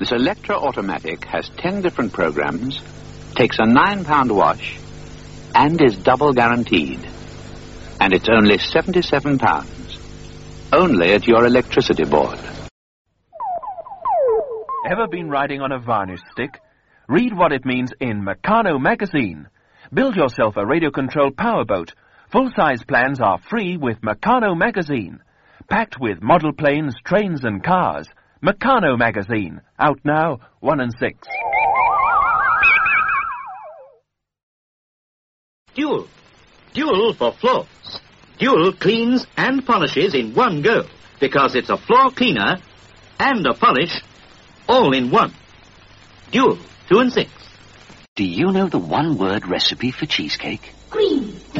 This Electra automatic has 10 different programs, takes a £9 wash, and is double guaranteed. And it's only £77. Only at your electricity board. Ever been riding on a varnish stick? Read what it means in Meccano magazine. Build yourself a radio-controlled powerboat. Full-size plans are free with Meccano magazine. Packed with model planes, trains and cars. Meccano magazine. Out now, 1 and 6. Dual. Dual for floors. Dual cleans and polishes in one go, because it's a floor cleaner and a polish all in one. Dual, 2 and 6. Do you know the one-word recipe for cheesecake? Green.